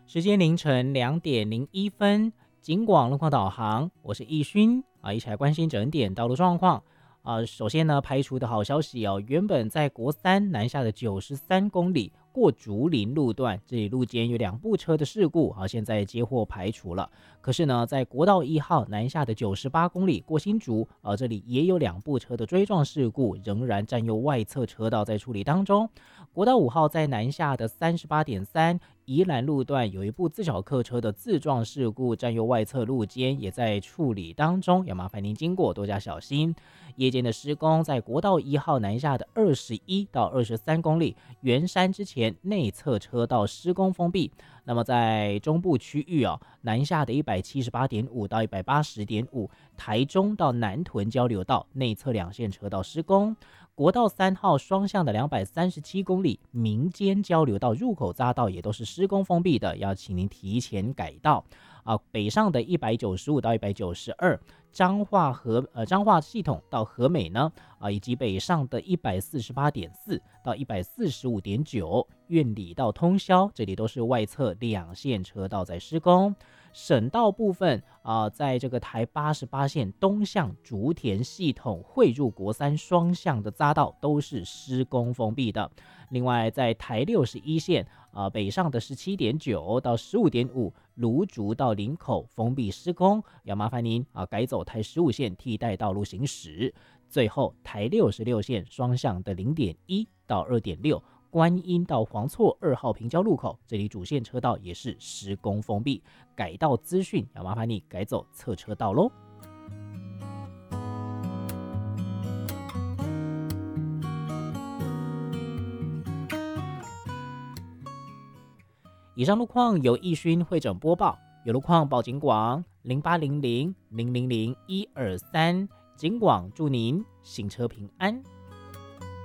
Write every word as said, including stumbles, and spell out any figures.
时间凌晨两点零一分，警广路况导航，我是易勋啊，一起来关心整点道路状况啊。首先呢，排除的好消息哦，原本在国三南下的九十三公里过竹林路段，这里路肩有两部车的事故啊，现在接获排除了。可是呢，在国道一号南下的九十八公里过新竹啊，这里也有两部车的追撞事故，仍然占用外侧车道在处理当中。国道五号在南下的三十八点三宜兰路段有一部自小客车的自撞事故，占用外侧路肩，也在处理当中，要麻烦您经过多加小心。夜间的施工在国道一号南下的二十一到二十三公里，圆山之前内侧车道施工封闭。那么在中部区域啊，南下的一百七十八点五到一百八十点五，台中到南屯交流道内侧两线车道施工。国道三号双向的两百三十七公里民间交流道入口匝道也都是施工封闭的，要请您提前改道啊。北上的一百九十五到一百九十二，彰化和呃彰化系统到和美呢啊，以及北上的一百四十八点四到一百四十五点九，苑里到通霄，这里都是外侧两线车道在施工。省道部分啊、呃，在这个台八十八线东向竹田系统汇入国三双向的匝道都是施工封闭的。另外，在台六十一线啊、呃，北上的十七点九到十五点五，芦竹到林口封闭施工，要麻烦您啊改走台十五线替代道路行驶。最后，台六十六线双向的零点一到二点六。观音到黄厝二号平交路口，这里主线车道也是施工封闭，改道资讯要麻烦你改走侧车道喽。以上路况由易勋会诊播报，有路况报警广零八零零零零零一二三，警广祝您行车平安。